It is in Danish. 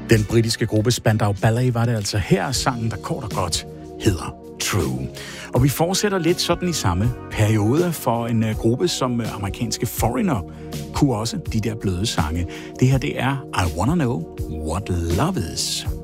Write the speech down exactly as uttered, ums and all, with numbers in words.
Den britiske gruppe Spandau Ballet var det altså her, sangen, der kort og godt hedder True. Og vi fortsætter lidt sådan i samme periode for en uh, gruppe som uh, amerikanske Foreigner kunne også de der bløde sange. Det her, det er I Wanna Know What Love Is.